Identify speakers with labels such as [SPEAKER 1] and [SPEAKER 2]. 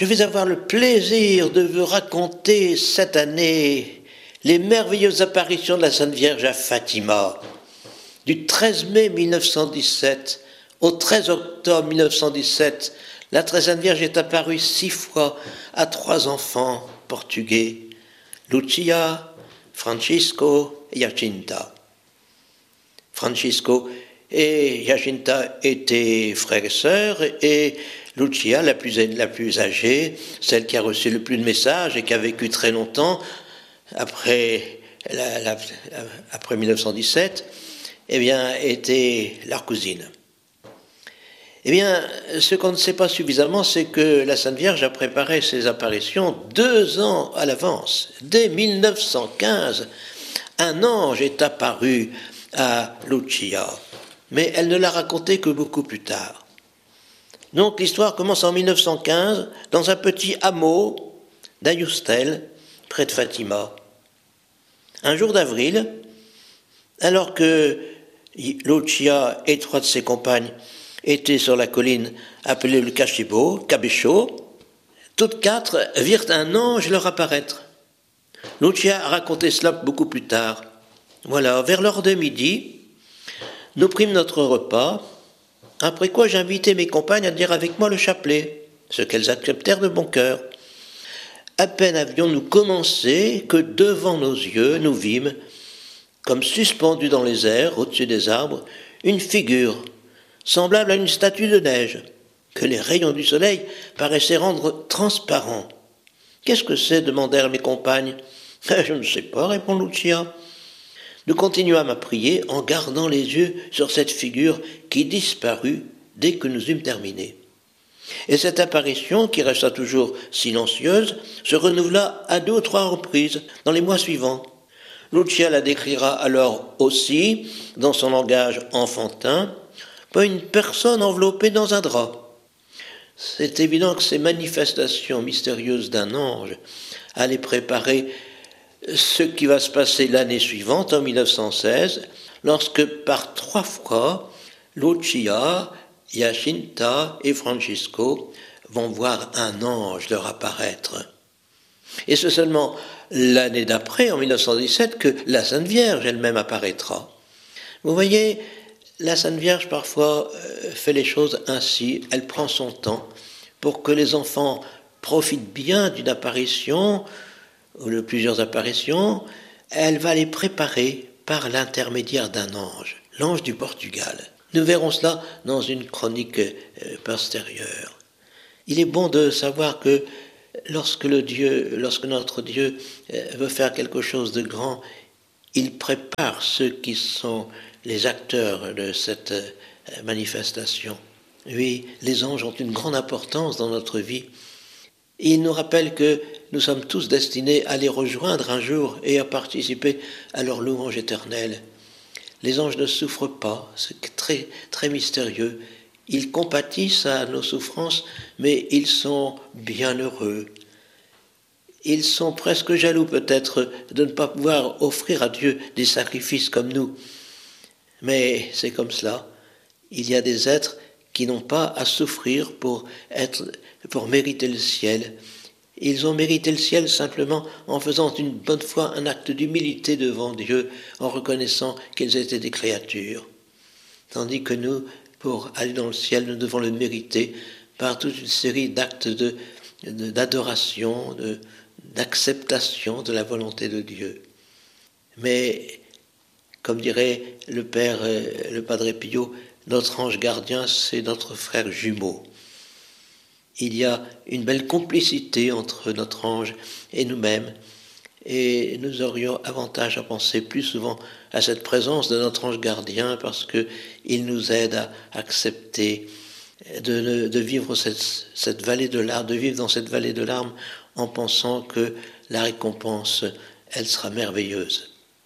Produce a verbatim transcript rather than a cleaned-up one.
[SPEAKER 1] je vais avoir le plaisir de vous raconter cette année les merveilleuses apparitions de la Sainte Vierge à Fatima. Du treize mai mille neuf cent dix-sept au treize octobre mille neuf cent dix-sept, la très Sainte Vierge est apparue six fois à trois enfants portugais, Lucia, Francisco et Jacinta. Francisco et Jacinta étaient frères et sœurs, et Lucia, la plus, la plus âgée, celle qui a reçu le plus de messages et qui a vécu très longtemps après, la, la, après mille neuf cent dix-sept, eh bien, était leur cousine. Eh bien, ce qu'on ne sait pas suffisamment, c'est que la Sainte Vierge a préparé ses apparitions deux ans à l'avance. Dès mille neuf cent quinze, un ange est apparu à Lucia, mais elle ne l'a raconté que beaucoup plus tard. Donc l'histoire commence en mille neuf cent quinze, dans un petit hameau d'Ayustel, près de Fatima. Un jour d'avril, alors que Lucia et trois de ses compagnes étaient sur la colline appelée le Cachibo, Cabecho, toutes quatre virent un ange leur apparaître. Lucia a raconté cela beaucoup plus tard. Voilà, vers l'heure de midi, nous prîmes notre repas, après quoi j'ai invité mes compagnes à dire avec moi le chapelet, ce qu'elles acceptèrent de bon cœur. À peine avions-nous commencé que devant nos yeux, nous vîmes, comme suspendue dans les airs, au-dessus des arbres, une figure semblable à une statue de neige, que les rayons du soleil paraissaient rendre transparent. « Qu'est-ce que c'est » demandèrent mes compagnes. « Je ne sais pas » répond Lucia. Nous continuâmes à prier en gardant les yeux sur cette figure qui disparut dès que nous eûmes terminé. Et cette apparition, qui resta toujours silencieuse, se renouvela à deux ou trois reprises dans les mois suivants. Lucia la décrira alors aussi, dans son langage enfantin, comme une personne enveloppée dans un drap. C'est évident que ces manifestations mystérieuses d'un ange allaient préparer ce qui va se passer l'année suivante, en mille neuf cent seize, lorsque par trois fois, Lucia, Jacinta et Francisco vont voir un ange leur apparaître. Et c'est seulement l'année d'après, en mille neuf cent dix-sept, que la Sainte Vierge elle-même apparaîtra. Vous voyez, la Sainte Vierge parfois fait les choses ainsi, elle prend son temps pour que les enfants profitent bien d'une apparition ou de plusieurs apparitions. Elle va les préparer par l'intermédiaire d'un ange, l'ange du Portugal. Nous verrons cela dans une chronique postérieure. Il est bon de savoir que lorsque le Dieu, lorsque notre Dieu veut faire quelque chose de grand, il prépare ceux qui sont les acteurs de cette manifestation. Oui, les anges ont une grande importance dans notre vie. Il nous rappelle que nous sommes tous destinés à les rejoindre un jour et à participer à leur louange éternelle. Les anges ne souffrent pas, c'est très, très mystérieux. Ils compatissent à nos souffrances, mais ils sont bien heureux. Ils sont presque jaloux peut-être de ne pas pouvoir offrir à Dieu des sacrifices comme nous. Mais c'est comme cela. Il y a des êtres qui n'ont pas à souffrir pour être, pour mériter le ciel. Ils ont mérité le ciel simplement en faisant une bonne fois un acte d'humilité devant Dieu, en reconnaissant qu'ils étaient des créatures. Tandis que nous, pour aller dans le ciel, nous devons le mériter par toute une série d'actes de, de, d'adoration, de, d'acceptation de la volonté de Dieu. Mais, comme dirait le Père, le Padre Pio, notre ange gardien, c'est notre frère jumeau. Il y a une belle complicité entre notre ange et nous-mêmes, et nous aurions avantage à penser plus souvent à cette présence de notre ange gardien, parce qu'il nous aide à accepter de, de vivre cette, cette vallée de larmes, de vivre dans cette vallée de larmes en pensant que la récompense, elle sera merveilleuse.